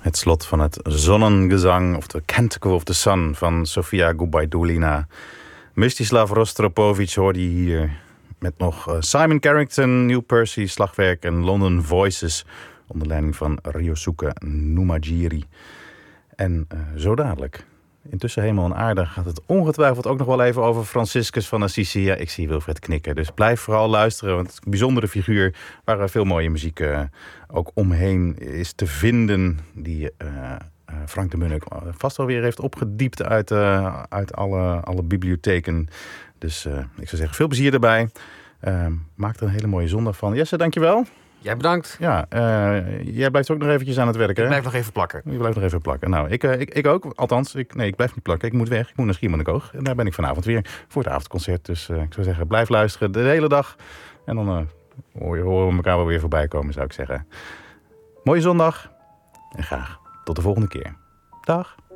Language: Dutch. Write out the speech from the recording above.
Het slot van het Zonnengezang, of de Canticle of the Sun van Sofia Gubaidulina. Mstislav Rostropovich hoorde je hier met nog Simon Carrington, Neil Percy, slagwerk en London Voices onder leiding van Ryosuke Numajiri. En zo dadelijk, intussen Hemel en Aarde, gaat het ongetwijfeld ook nog wel even over Franciscus van Assisi. Ja, ik zie Wilfred knikken, dus blijf vooral luisteren, want het is een bijzondere figuur waar veel mooie muziek ook omheen is te vinden, die Frank de Munnik vast wel weer heeft opgediept uit alle bibliotheken. Dus ik zou zeggen, veel plezier erbij. Maak er een hele mooie zondag van. Jesse, dankjewel. Jij bedankt. Ja, jij blijft ook nog eventjes aan het werk, hè? Ik blijf nog even plakken. Je blijft nog even plakken. Nou, ik ook. Althans, ik blijf niet plakken. Ik moet weg. Ik moet naar Schiermonnikoog. En daar ben ik vanavond weer voor het avondconcert. Dus ik zou zeggen, blijf luisteren de hele dag. En dan horen we elkaar wel weer voorbij komen, zou ik zeggen. Mooie zondag. En graag tot de volgende keer. Dag.